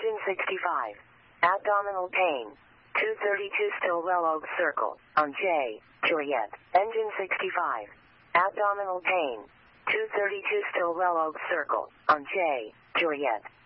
Engine 65. Abdominal pain. 232 Stillwell Oak Circle, on J. Juliet. Engine 65. Abdominal pain. 232 Stillwell Oak Circle, on J. Juliet.